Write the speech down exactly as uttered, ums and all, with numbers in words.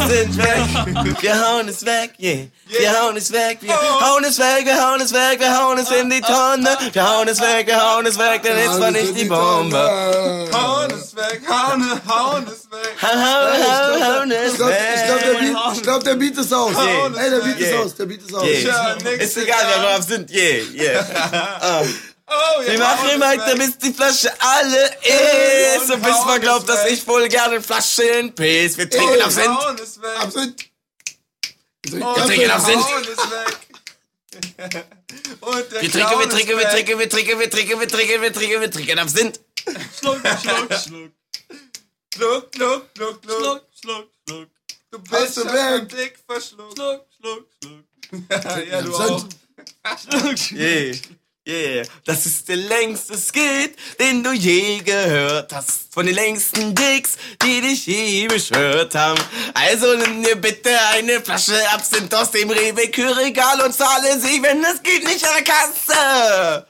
sind weg. Wir hauen es weg, yeah. Wir hauen es weg, wir hauen es weg, wir hauen es weg, wir hauen es in die Tonne. Wir hauen es weg, wir hauen es weg, denn jetzt war nicht die Bombe. Hauen es weg, hauen, hauen es weg. Hauen, hauen es Ich glaube, weg. glaub, der, Beat- ich glaub, der Beat ist aus. Yeah. Ey, der Beat ist Yeah. aus, der Beat ist aus. Yeah. Ja, nix Ist egal, wer drauf sind, yeah, yeah. Ah. Oh, Wir machen weiter, bis die Flasche alle ist. Und bis man glaubt, dass ich voll gerne Flaschen piss. Wir trinken auf Sinn. Hauen es weg. Absinth. Wir trinken auf Sinn. Hauen es weg. Und der Wir trinken, Clown wir ist trinken, wir weg. trinken, wir trinken, wir trinken, wir trinken, wir trinken, wir trinken auf Sinn. Schluck, schluck, schluck. Schluck, schluck, schluck, schluck. Schluck, schluck, schluck. Du Hast bist du schon weg? am Dick verschluckt. Schluck, schluck, schluck. Ja, du auch. Schluck, schluck. Yeah, yeah. Das ist der längste Skit, den du je gehört hast. Von den längsten Dicks, die dich je beschwört haben. Also nimm dir bitte eine Flasche Absinth aus dem Rewe-Kühlregal und zahle sie, wenn es geht, nicht an der Kasse.